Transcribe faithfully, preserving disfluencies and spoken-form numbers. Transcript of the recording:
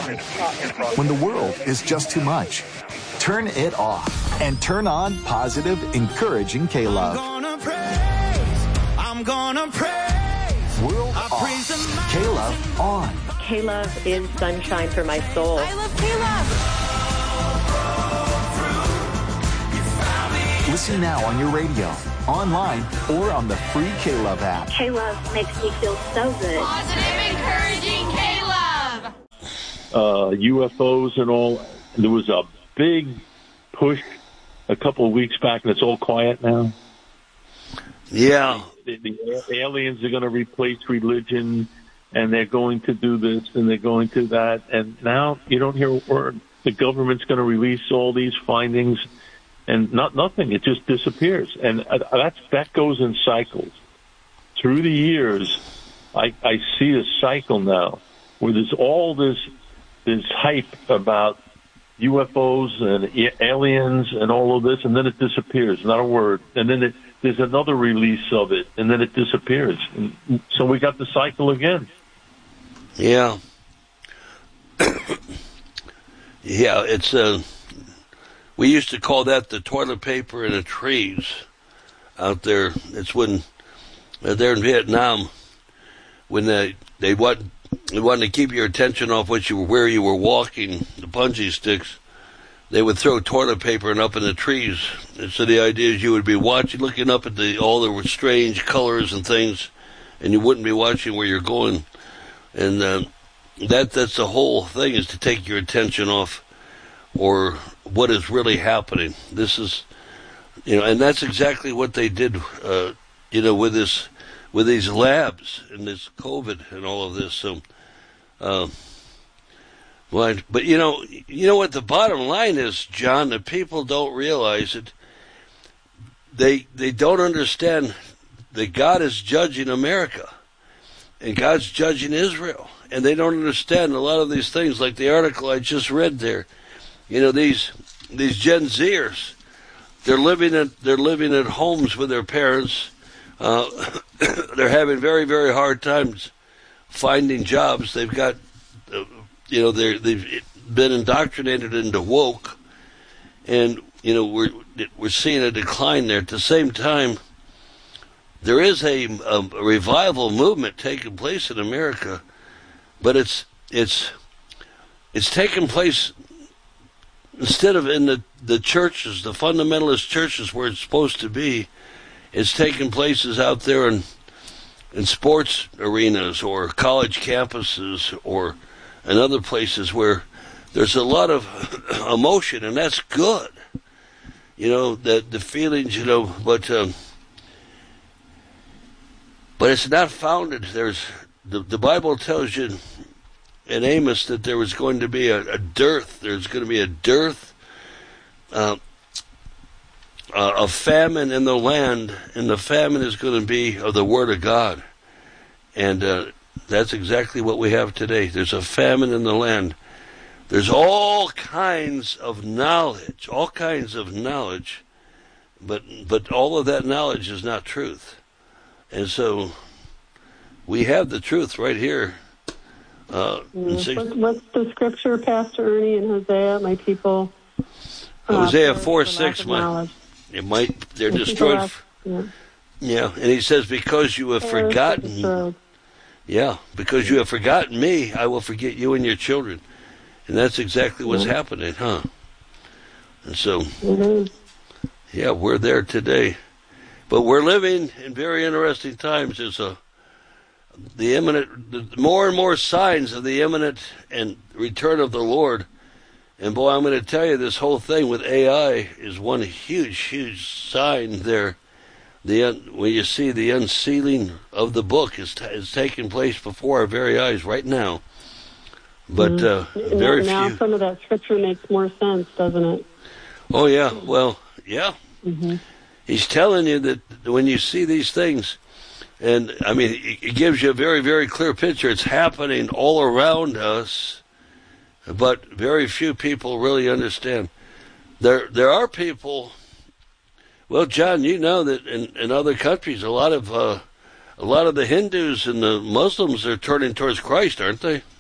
When the world is just too much, turn it off and turn on positive, encouraging K-Love. I'm gonna praise, I'm gonna praise. World I off, K-Love on. K-Love is sunshine for my soul. I love K-Love. Listen now on your radio, online, or on the free K-Love app. K-Love makes me feel so good. Positive, encouraging K-Love. Uh, U F Os and all. There was a big push a couple of weeks back, and it's all quiet now. Yeah. The, the aliens are going to replace religion, and they're going to do this, and they're going to that. And now you don't hear a word. The government's going to release all these findings, and not nothing. It just disappears. And that's, that goes in cycles. Through the years, I, I see a cycle now where there's all this this hype about U F Os and aliens and all of this, and then it disappears, not a word. And then it, there's another release of it, and then it disappears. And so we got the cycle again. Yeah. yeah, it's uh, we used to call that the toilet paper in the trees out there. It's when uh, they're in Vietnam, when they they want they wanted to keep your attention off what you were, where you were walking, the bungee sticks. They would throw toilet paper and up in the trees. And so the idea is you would be watching, looking up at the all the strange colors and things, and you wouldn't be watching where you're going. And uh, that that's the whole thing, is to take your attention off or what is really happening. This is, you know, and that's exactly what they did, uh, you know, with this, with these labs and this COVID and all of this. So, uh, well, but you know, you know what the bottom line is, John, that people don't realize it. They they don't understand that God is judging America. And God's judging Israel. And they don't understand a lot of these things, like the article I just read there. You know, these these Gen Zers, they're living at they're living at homes with their parents. Uh, they're having very, very hard times finding jobs. They've got, uh, you know, they're, they've been indoctrinated into woke. And, you know, we're we're seeing a decline there. At the same time, there is a, a, a revival movement taking place in America, but it's it's it's taking place instead of in the, the churches, the fundamentalist churches where it's supposed to be. It's taking places out there in in sports arenas or college campuses or in other places where there's a lot of emotion, and that's good. You know, the the feelings, you know, but. Um, But it's not founded. There's the, the Bible tells you in Amos that there was going to be a, a dearth. There's going to be a dearth, uh, uh, a famine in the land, and the famine is going to be of the Word of God. And uh, that's exactly what we have today. There's a famine in the land. There's all kinds of knowledge, all kinds of knowledge, but but all of that knowledge is not truth. And so we have the truth right here. Uh, yes. What's, what's the scripture, Pastor Ernie, in Hosea? My people. Uh, Hosea four six. My, it might they're my destroyed. Have, yeah. yeah, and he says, because you have Perish forgotten. Yeah, because you have forgotten me, I will forget you and your children, and that's exactly what's yeah. happening, huh? And so, mm-hmm. yeah, we're there today. But we're living in very interesting times. There's a the imminent, the, more and more signs of the imminent and return of the Lord. And boy, I'm going to tell you, this whole thing with A I is one huge, huge sign there. The when you see the unsealing of the book is is taking place before our very eyes right now. But mm-hmm. uh, very now, few. Now some of that scripture makes more sense, doesn't it? Oh yeah, well yeah. Mm-hmm. He's telling you that when you see these things, and I mean, it gives you a very, very clear picture. It's happening all around us, but very few people really understand. There, there are people. Well, John, you know that in, in other countries, a lot of uh, a lot of the Hindus and the Muslims are turning towards Christ, aren't they?